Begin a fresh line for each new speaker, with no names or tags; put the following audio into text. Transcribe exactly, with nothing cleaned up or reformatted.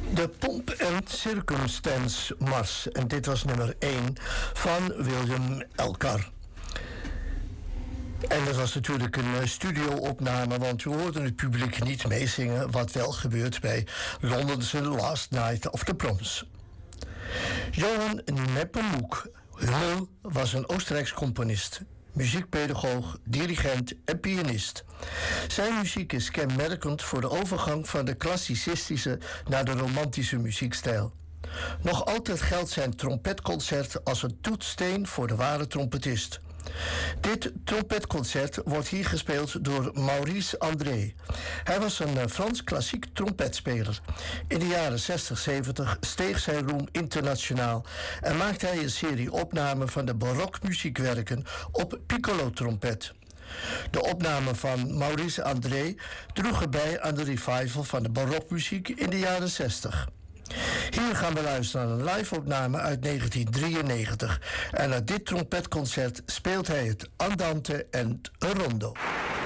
De Pomp en Circumstance Mars. En dit was nummer één van William Elgar. En dat was natuurlijk een studio-opname, want we hoorden het publiek niet meezingen, wat wel gebeurt bij Londen's Last Night of the Proms. Johan Nepomuk Hummel was een Oostenrijks componist, muziekpedagoog, dirigent en pianist. Zijn muziek is kenmerkend voor de overgang van de klassicistische naar de romantische muziekstijl. Nog altijd geldt zijn trompetconcert als een toetssteen voor de ware trompetist. Dit trompetconcert wordt hier gespeeld door Maurice André. Hij was een Frans klassiek trompetspeler. In de jaren zestig zeventig steeg zijn roem internationaal en maakte hij een serie opnamen van de barokmuziekwerken op piccolo-trompet. De opnamen van Maurice André droegen bij aan de revival van de barokmuziek in de jaren zestig. Hier gaan we luisteren naar een live-opname uit negentien drieënnegentig. En uit dit trompetconcert speelt hij het Andante en het Rondo.